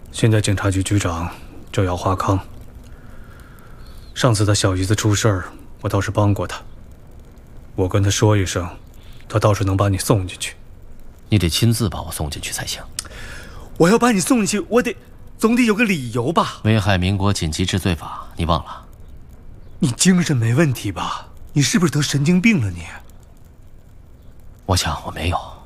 现在警察局局长叫姚华康。上次他小姨子出事儿，我倒是帮过他。我跟他说一声，他倒是能把你送进去。 你得亲自把我送进去才行。 我要把你送进去，我总得有个理由吧？ 危害民国紧急治罪法，你忘了？ 你精神没问题吧？你是不是得神经病了你？ 我想我没有。